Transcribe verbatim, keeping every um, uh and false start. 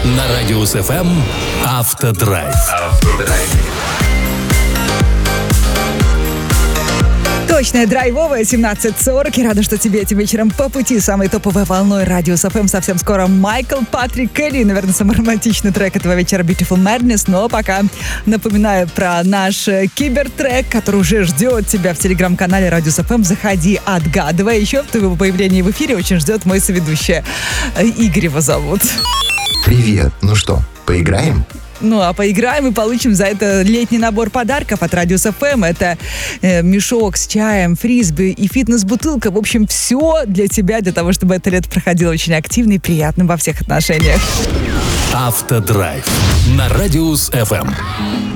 На Радиус эф эм «Автодрайв». Точная драйвовая семнадцать сорок. И рада, что тебе этим вечером по пути самой топовой волной Радиус эф эм. Совсем скоро Майкл Патрик Келли. Наверное, самый романтичный трек этого вечера Beautiful Madness. Но пока напоминаю про наш кибертрек, который уже ждет тебя в телеграм-канале Радиус эф эм. Заходи, отгадывай. Еще в твоего появления в эфире очень ждет мой соведущий. Игорь его зовут. Привет. Ну что, поиграем? Ну, а поиграем и получим за это летний набор подарков от Радиус эф эм. Это э, мешок с чаем, фрисби и фитнес-бутылка. В общем, все для тебя, для того, чтобы это лето проходило очень активно и приятно во всех отношениях. «Автодрайв» на Радиус эф эм.